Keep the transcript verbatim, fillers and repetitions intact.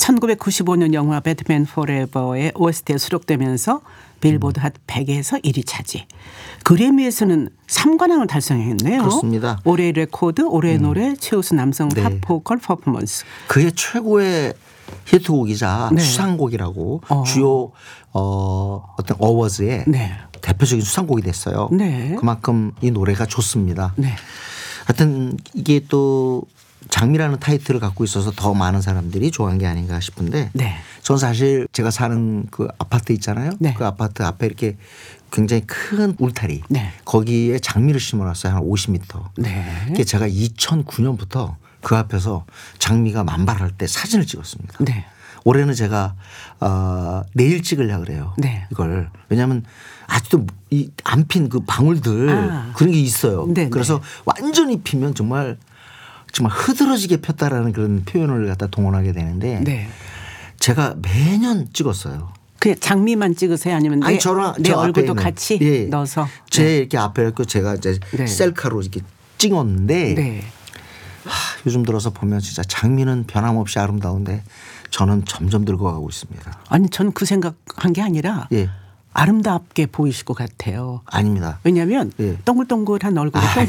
천구백구십오 년 영화 배트맨 포레버의 오에스티에 수록되면서 빌보드 핫 백에서 일 위 차지. 그래미에서는 삼 관왕을 달성했네요. 그렇습니다. 올해의 레코드, 올해의 음. 노래, 최우수 남성 팝 네. 보컬 퍼포먼스. 그의 최고의 히트곡이자 네. 수상곡이라고 어. 주요 어, 어떤 어워즈의 네. 대표적인 수상곡이 됐어요. 네. 그만큼 이 노래가 좋습니다. 네. 하여튼 이게 또 장미라는 타이틀을 갖고 있어서 더 많은 사람들이 좋아한 게 아닌가 싶은데 네. 전 사실 제가 사는 그 아파트 있잖아요. 네. 그 아파트 앞에 이렇게 굉장히 큰 울타리 네. 거기에 장미를 심어놨어요. 한 오십 미터. 네. 그게 제가 이천구 년부터 그 앞에서 장미가 만발할 때 사진을 찍었습니다. 네. 올해는 제가 어, 내일 찍으려고 그래요. 네. 이걸. 왜냐하면 아직도 이 안 핀 그 방울들 아. 그런 게 있어요. 네, 그래서 네. 완전히 피면 정말 정말 흐드러지게 폈다라는 그런 표현을 갖다 동원하게 되는데 네. 제가 매년 찍었어요. 그 장미만 찍으세요? 아니면 내, 아니 저랑 내 저 앞에 얼굴도 있는. 같이 예. 넣어서? 제 네. 이렇게 앞에 갖고 제가 이제 네. 셀카로 이렇게 찍었는데 네. 하, 요즘 들어서 보면 진짜 장미는 변함없이 아름다운데 저는 점점 늙어가고 있습니다. 아니 전 그 생각한 게 아니라 예. 아름답게 보이실 것 같아요. 아닙니다. 왜냐하면 예. 동글동글한 얼굴에 아,